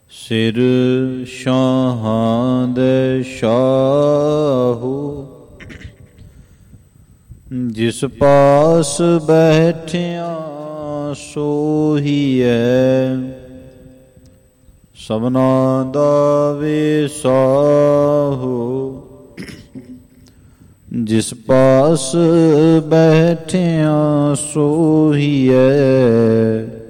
ਸਿਰ ਸ਼ਾਹਾਂ ਦੇ ਸ਼ਾਹੂ, ਜਿਸ ਪਾਸ ਬੈਠਿਆ ਸੋਹੀਐ, ਸਭਨਾ ਦਾ ਵਿਸਾਹੂ। ਜਿਸ ਪਾਸ ਬੈਠਿਆ ਸੋਹੀਐ,